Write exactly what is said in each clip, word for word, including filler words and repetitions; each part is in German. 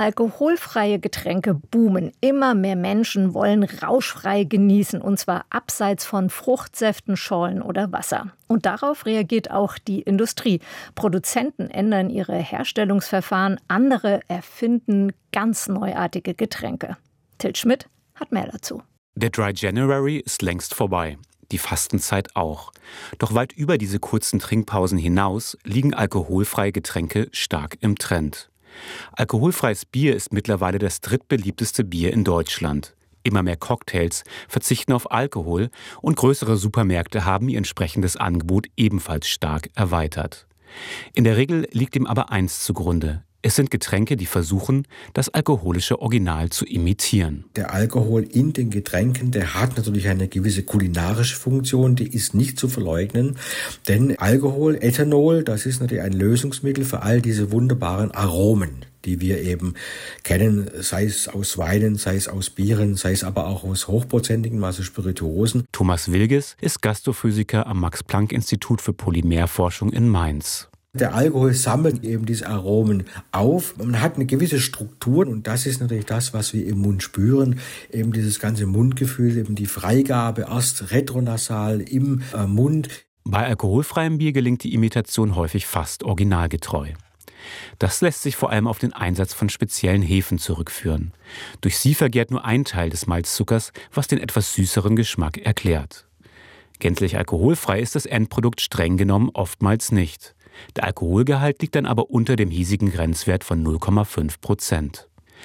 Alkoholfreie Getränke boomen. Immer mehr Menschen wollen rauschfrei genießen, und zwar abseits von Fruchtsäften, Schorlen oder Wasser. Und darauf reagiert auch die Industrie. Produzenten ändern ihre Herstellungsverfahren, andere erfinden ganz neuartige Getränke. Til Schmidt hat mehr dazu. Der Dry January ist längst vorbei. Die Fastenzeit auch. Doch weit über diese kurzen Trinkpausen hinaus liegen alkoholfreie Getränke stark im Trend. Alkoholfreies Bier ist mittlerweile das drittbeliebteste Bier in Deutschland. Immer mehr Cocktails verzichten auf Alkohol und größere Supermärkte haben ihr entsprechendes Angebot ebenfalls stark erweitert. In der Regel liegt ihm aber eins zugrunde: Es sind Getränke, die versuchen, das alkoholische Original zu imitieren. Der Alkohol in den Getränken, der hat natürlich eine gewisse kulinarische Funktion, die ist nicht zu verleugnen. Denn Alkohol, Ethanol, das ist natürlich ein Lösungsmittel für all diese wunderbaren Aromen, die wir eben kennen, sei es aus Weinen, sei es aus Bieren, sei es aber auch aus hochprozentigen, also Spirituosen. Thomas Wilges ist Gastrophysiker am Max-Planck-Institut für Polymerforschung in Mainz. Der Alkohol sammelt eben diese Aromen auf. Man hat eine gewisse Struktur und das ist natürlich das, was wir im Mund spüren. Eben dieses ganze Mundgefühl, eben die Freigabe erst retronasal im äh, Mund. Bei alkoholfreiem Bier gelingt die Imitation häufig fast originalgetreu. Das lässt sich vor allem auf den Einsatz von speziellen Hefen zurückführen. Durch sie vergärt nur ein Teil des Malzzuckers, was den etwas süßeren Geschmack erklärt. Gänzlich alkoholfrei ist das Endprodukt streng genommen oftmals nicht. Der Alkoholgehalt liegt dann aber unter dem hiesigen Grenzwert von null Komma fünf Prozent.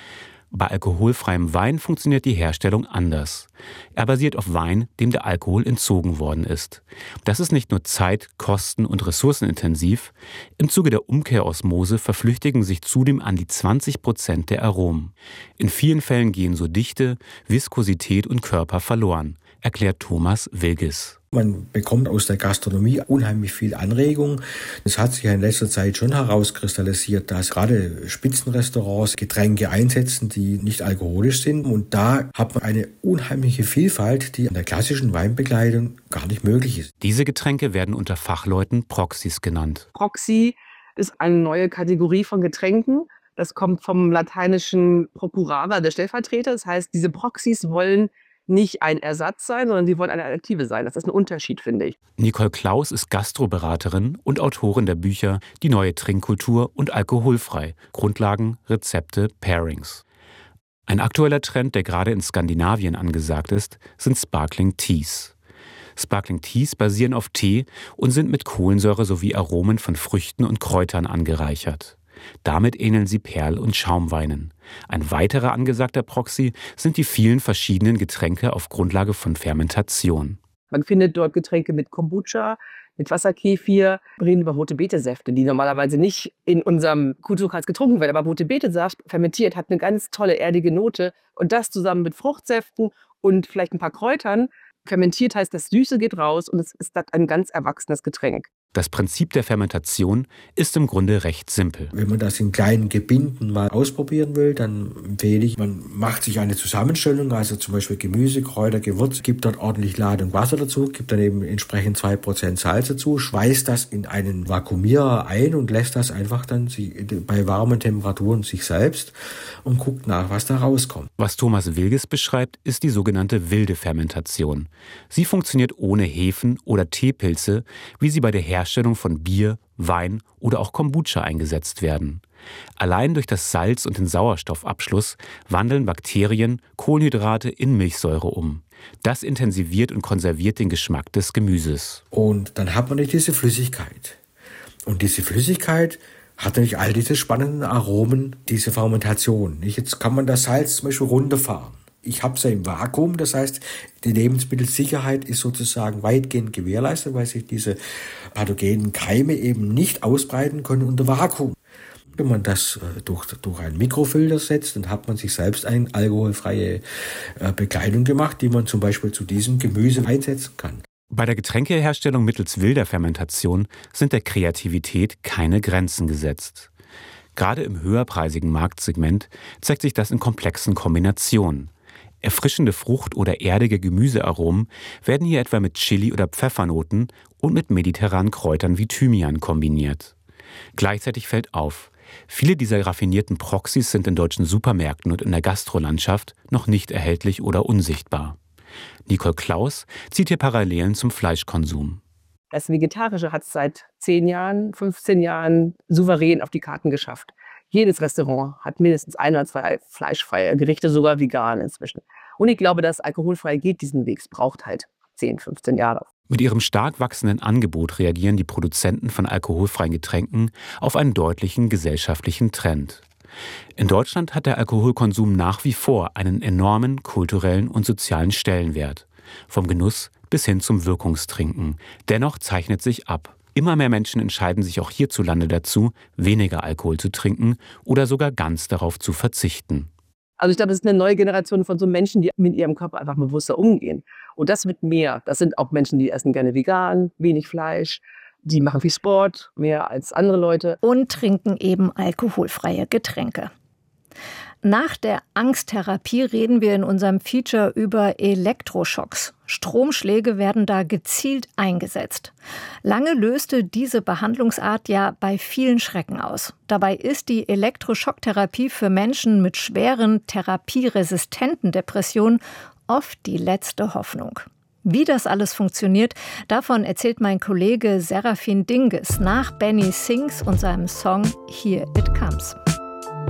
Bei alkoholfreiem Wein funktioniert die Herstellung anders. Er basiert auf Wein, dem der Alkohol entzogen worden ist. Das ist nicht nur zeit-, kosten- und ressourcenintensiv. Im Zuge der Umkehrosmose verflüchtigen sich zudem an die zwanzig Prozent der Aromen. In vielen Fällen gehen so Dichte, Viskosität und Körper verloren, erklärt Thomas Wilges. Man bekommt aus der Gastronomie unheimlich viel Anregung. Es hat sich ja in letzter Zeit schon herauskristallisiert, dass gerade Spitzenrestaurants Getränke einsetzen, die nicht alkoholisch sind. Und da hat man eine unheimliche Vielfalt, die an der klassischen Weinbegleitung gar nicht möglich ist. Diese Getränke werden unter Fachleuten Proxys genannt. Proxy ist eine neue Kategorie von Getränken. Das kommt vom lateinischen procurare, der Stellvertreter. Das heißt, diese Proxys wollen nicht ein Ersatz sein, sondern sie wollen eine Alternative sein. Das ist ein Unterschied, finde ich. Nicole Klaus ist Gastroberaterin und Autorin der Bücher Die neue Trinkkultur und Alkoholfrei. Grundlagen, Rezepte, Pairings. Ein aktueller Trend, der gerade in Skandinavien angesagt ist, sind Sparkling Teas. Sparkling Teas basieren auf Tee und sind mit Kohlensäure sowie Aromen von Früchten und Kräutern angereichert. Damit ähneln sie Perl- und Schaumweinen. Ein weiterer angesagter Proxy sind die vielen verschiedenen Getränke auf Grundlage von Fermentation. Man findet dort Getränke mit Kombucha, mit Wasserkefir, wir reden über rote Betesäfte, die normalerweise nicht in unserem Kulturkreis getrunken werden. Aber rote Betesaft fermentiert hat eine ganz tolle erdige Note. Und das zusammen mit Fruchtsäften und vielleicht ein paar Kräutern. Fermentiert heißt, das Süße geht raus und es ist dann ein ganz erwachsenes Getränk. Das Prinzip der Fermentation ist im Grunde recht simpel. Wenn man das in kleinen Gebinden mal ausprobieren will, dann empfehle ich, man macht sich eine Zusammenstellung, also zum Beispiel Gemüse, Kräuter, Gewürz, gibt dort ordentlich Ladung Wasser dazu, gibt dann eben entsprechend zwei Prozent Salz dazu, schweißt das in einen Vakuumierer ein und lässt das einfach dann bei warmen Temperaturen sich selbst und guckt nach, was da rauskommt. Was Thomas Wilges beschreibt, ist die sogenannte wilde Fermentation. Sie funktioniert ohne Hefen oder Teepilze, wie sie bei der Herstellung Herstellung von Bier, Wein oder auch Kombucha eingesetzt werden. Allein durch das Salz und den Sauerstoffabschluss wandeln Bakterien Kohlenhydrate in Milchsäure um. Das intensiviert und konserviert den Geschmack des Gemüses. Und dann hat man nicht diese Flüssigkeit. Und diese Flüssigkeit hat natürlich all diese spannenden Aromen, diese Fermentation. Jetzt kann man das Salz zum Beispiel runterfahren. Ich habe es ja im Vakuum, das heißt, die Lebensmittelsicherheit ist sozusagen weitgehend gewährleistet, weil sich diese pathogenen Keime eben nicht ausbreiten können unter Vakuum. Wenn man das durch, durch einen Mikrofilter setzt, dann hat man sich selbst eine alkoholfreie Bekleidung gemacht, die man zum Beispiel zu diesem Gemüse einsetzen kann. Bei der Getränkeherstellung mittels wilder Fermentation sind der Kreativität keine Grenzen gesetzt. Gerade im höherpreisigen Marktsegment zeigt sich das in komplexen Kombinationen. Erfrischende Frucht- oder erdige Gemüsearomen werden hier etwa mit Chili- oder Pfeffernoten und mit mediterranen Kräutern wie Thymian kombiniert. Gleichzeitig fällt auf, Viele dieser raffinierten Proxys sind in deutschen Supermärkten und in der Gastrolandschaft noch nicht erhältlich oder unsichtbar. Nicole Klaus zieht hier Parallelen zum Fleischkonsum. Das Vegetarische hat es seit zehn Jahren, fünfzehn Jahren souverän auf die Karten geschafft. Jedes Restaurant hat mindestens ein oder zwei fleischfreie Gerichte, sogar vegan inzwischen. Und ich glaube, dass alkoholfrei geht diesen Weg. Es braucht halt zehn, fünfzehn Jahre. Mit ihrem stark wachsenden Angebot reagieren die Produzenten von alkoholfreien Getränken auf einen deutlichen gesellschaftlichen Trend. In Deutschland hat der Alkoholkonsum nach wie vor einen enormen kulturellen und sozialen Stellenwert. Vom Genuss bis hin zum Wirkungstrinken. Dennoch zeichnet sich ab. Immer mehr Menschen entscheiden sich auch hierzulande dazu, weniger Alkohol zu trinken oder sogar ganz darauf zu verzichten. Also ich glaube, es ist eine neue Generation von so Menschen, die mit ihrem Körper einfach bewusster umgehen. Und das mit mehr. Das sind auch Menschen, die essen gerne vegan, wenig Fleisch. Die machen viel Sport, mehr als andere Leute. Und trinken eben alkoholfreie Getränke. Nach der Angsttherapie reden wir in unserem Feature über Elektroschocks. Stromschläge werden da gezielt eingesetzt. Lange löste diese Behandlungsart ja bei vielen Schrecken aus. Dabei ist die Elektroschocktherapie für Menschen mit schweren, therapieresistenten Depressionen oft die letzte Hoffnung. Wie das alles funktioniert, davon erzählt mein Kollege Serafin Dinges nach Benny Sings und seinem Song Here It Comes.